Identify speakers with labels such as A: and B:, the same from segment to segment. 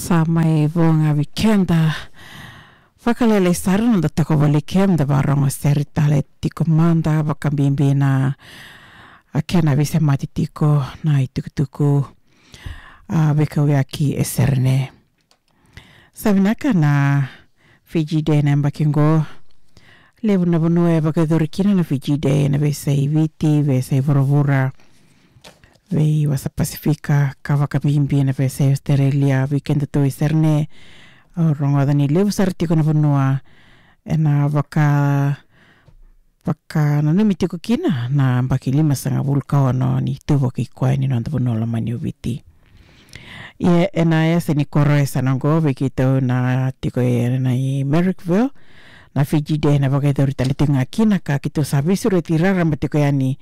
A: Samai vonga vikenda. Vakalele sarun da tako valikenda varongo seritale tiko manda vakambimbina akena vise mati tiko na itukutuku vikawiaki eserne. Sabinaka na Fiji Day na mbakingo levu na bunue vakadorikina na Fiji Day na vese viti vese vorovura vei wasa Pasifika kavakabimbi na vese Australia weekend to iserne rongoda ni levu sartiko na bunua ena vaka na numitiko kina na mbakilima sanga vulkaono ni tuvo kikwai ni nanda bunua lamani uviti ena yase ni koroe sanongo vikito na tiko na i Merrickville na Fiji Day na vakadori talitinga kina ka kito sabisu retirara matiko yani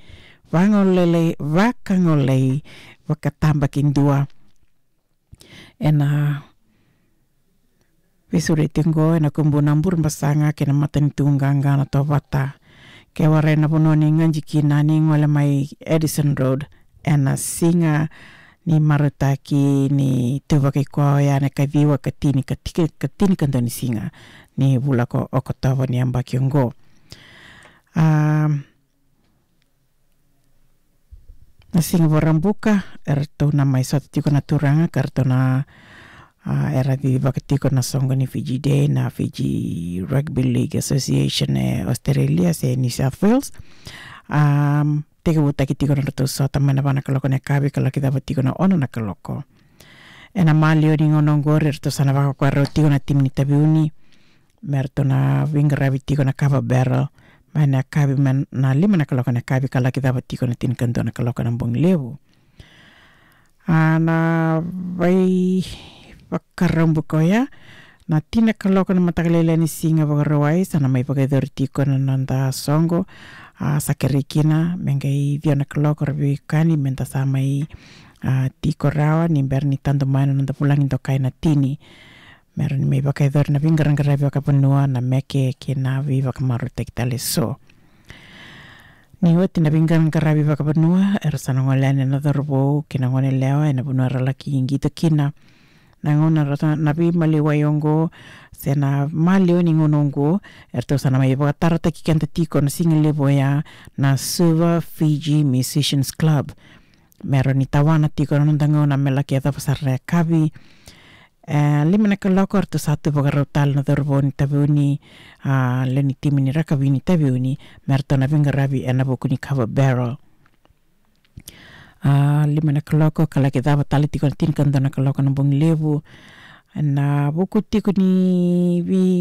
A: vakangolei vakatamba kindua ena visure tingo ena kumbunambur masanga kena matani tunganga na tovata ke warena bunoni nganjikina ni ngole mai Edison Road ena singa ni marutaki ni tuvake kwa ya na kaviwa katini kandoni singa ni bulako okotawa ni ambakiongo na singa borambuka erto na mai tiko na turanga karto na era di vakatiko na songo ni Fiji Day na Fiji Rugby League Association Australia se New South Wales teka buta kitiko na rato so tamana bana kaloko na kabi kalaki da batiko na ono na kaloko ena malio ni ngono ngore erto sana vaka kwa rotiko na tim ni tabiuni merto na wingra bitiko na kava barrel mana kabi man na lima na kaloko na kabi kalaki da batiko na tin kanto na kaloko na bong lewu ana vai vakarambu koya na tina kaloko na matakalele ni singa vakarawai sana mai pakadori tiko na nanda songo sakarikina mengai viona kaloko rabi kani menta samai tiko rawa ni berni tanto maino nanda pulangin tokai na tini meron ni mai pakadori na vingarangarabi vakapanua na meke kina vi vakamaru tekitale so ni wati na vingarangarabi vakapanua erasana ngolene na dharbo kina ngone lewa ena punua ralaki ingito kina nangona rata nabi maliwayongo sena malio ni ngonongo erto sana mai tarata kikanta tiko na single boya na Suva Fiji Musicians Club meron ni tawana tiko na ndangona melaki ata pasarre kabi lima na kaloko erto satu bagarotal na dorboni tabuni leni timini rakabini tabuni merto na vingarabi ena bokuni cover barrel lima na kaloko kalaki daba tali tiko tin kanto na kaloko na bong levu na buku tiko ni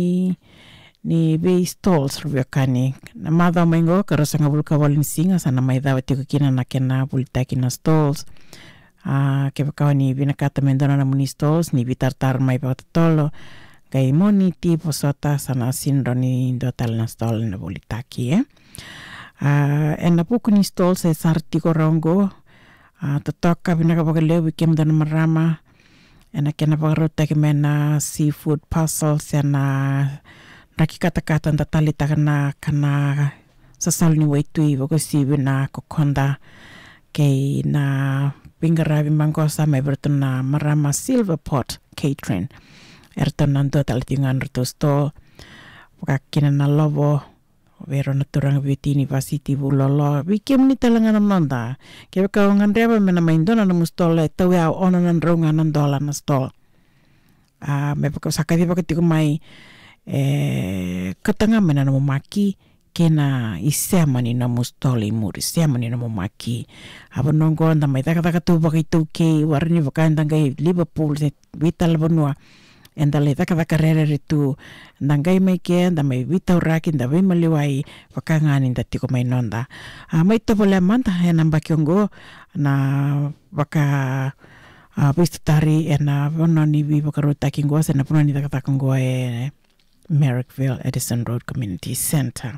A: stalls rubiakani na madha maingo karasanga bulka walin singa sana mai daba tiko kina na kena bulitaki na stalls kebakawa ni binakata mendona na muni stalls ni bitartar mai patatolo gai moni tipo sota sana sinro ni dotal na stall na bulitaki na buku ni stalls sartiko rongo totoka binaka bagalew bikem dan marama ena kena bagarota kemena seafood puzzles ena nakikata-kata ntatalita kana sasal ni waitui bagosi bina kokonda kay na bingarabi mangkosa may berton na marama silver pot catering erton nando talitingan rito sto pakakina na lobo vero naturang beauty university bulolo bikim ni talangan nonda kaya kawangan reba mena maindona na mustol tawi au onan ronga nan dola na stol me pako sakadi pakati ko mai katanga mena na maki kena isemani na mustol imuri isemani na maki abo nongo nda mai taka tu bakito ke warni bakanda ngai Liverpool se vital bonua endale taka rere ritu ndangai mai ke nda mai vita uraki nda mai maliwai wakangani nda tiko mai nonda mai topole manta ena mbakiongo na waka vistari ena vononi vi wakaruta kingo sena punani taka ngo Merrickville Edison Road Community Center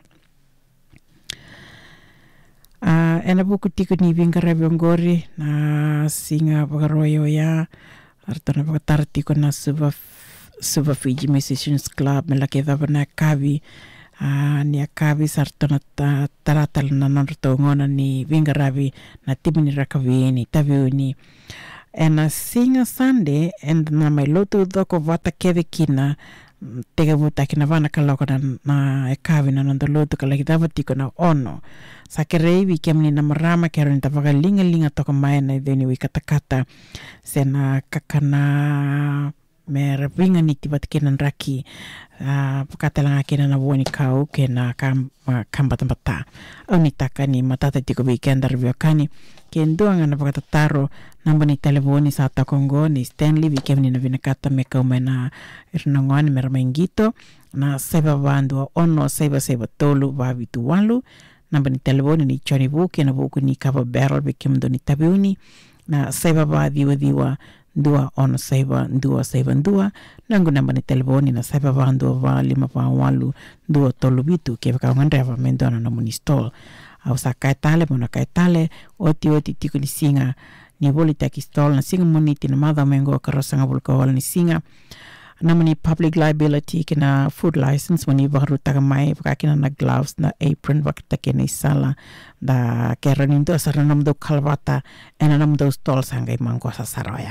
A: ena buku tiko ni vingarabi ngori na singa wakaroyo ya artana wakatartiko na Suva Fiji Musicians Club melaki daba na kabi ni akabi sartona taratal na norto ngona ni vingarabi na timini rakavi ni tabiuni ena singa Sunday and na mai lotu doko vata keve kina tega vuta kina vana kaloko na ekavina na lotu kalaki davatiko na ono sa kereivi kemni na marama kero ni tavaka linga toko mai na ideni wikatakata sena kakana me ravinga ni tibat kena raki pakatelanga kena na woni kau kena kambatambata au ni taka ni matata tiko weekend kani kenduanga na pakatataro namba ni telefoni sa takongo ni Stanley wikemni na vinakata meka umena irinongwani meramengito na seba bandua ono seba tolu wavitu walu namba ni telefoni ni Johnny Vuki na Vuki ni Cover Barrel wikemdo ni tabiuni na seba diwa dua ono seba ndua nangu namba ni telefoni na seba bandua wa 5 dua tolu vitu kevaka ngandeva mendona na munistol au sa kaitale mona kaitale oti tiko ni singa ni boli taki stol na singa moniti na madha mengo karosanga bulkawal ni singa namani public liability kina food license mani baru tagamai pakakina na gloves na apron wakitake ni sala da keranindo saranamdo kalvata enanamdo stol sangai mangko sasaroya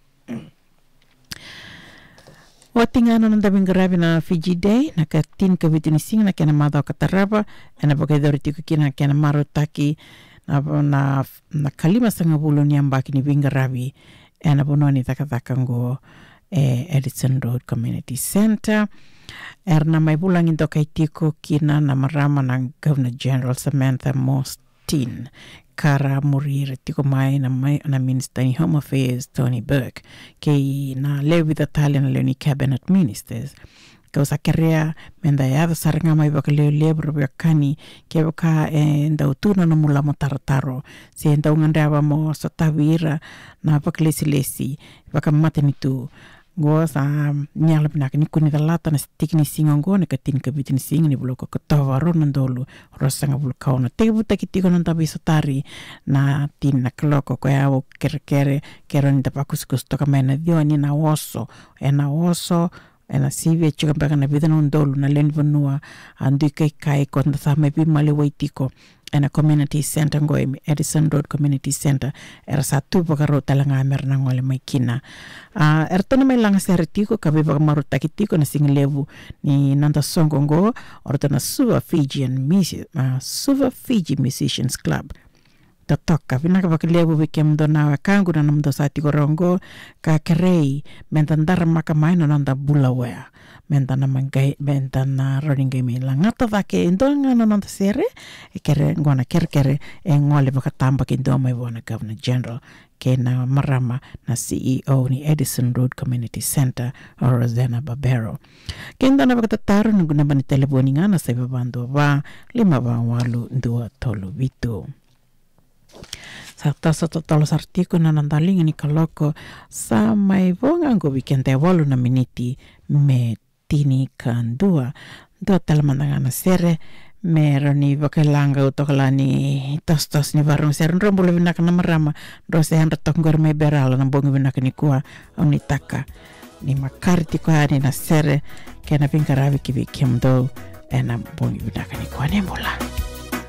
A: Watingana nanda mingarabi na Fiji Day na katin kabitu ni singa na kena madha kataraba ena bagaidori tiko kina kena marutaki na kalima sanga bulu ni ambaki ni mingarabi ena bononi takatango Edison Road Community Center erna mai bulang into kay tiko kina na marama ng Governor General Samantha Mostyn kara murir tiko mai na Minister ni Home Affairs Tony Burke kay na lewi the tali na leoni cabinet ministers kausa kerea menda ya saranga mai bakaleo lebro yakani kebaka nda utuna na mula motartaro se nda ungandava mo sotavira na bakalesi baka matenitu go sa nyala pinaka ni kuni dalata na stikni singa go na katin kabitin singa ni buloko katawaro nandolu rosanga bulkao na tebuta kitiko nanda bisotari na tin na kloko ko ya kere ni tapakuskus toka mena dio ni na oso ena sive chuka mpaka na vida nondolu na len vanua andu kai ko na sama bi male waitiko ena community center ngo Edison Road Community Center era satu pakaro talanga merna ngole maikina ertana mai langa sertiko kabe baka marutakitiko na singlevu ni nanda songo ngo ortana Suva Fiji Musicians Club Totoka vinaka bakalebu bikemdo na kangu na namdo sati korongo ka kerei mentandar makamai na nanda bulawea mentana mangai mentana running game langata vake indonga na nanda sere kere ngona kere ngole bakatamba kindo mai bona Governor General kena marama na CEO ni Edison Road Community Center Rosanna Barbero kenda na bakataro nguna bani telefoni ngana sa babando ba 5 vitu sa tasa totalos artiko na nandalinga ni kaloko sa mai vonga ngo weekend na miniti me tini kandua do talamandanga na sere meroni vakalanga utokalani tostos ni varung serun rombolo vinaka na marama rose han ratok ngor mai berala na bongo vinaka ni kuwa unitaka ni makarti kwa ni na sere kena pingaravi kivi kimdo ena bongo vinaka ni kuwa nembola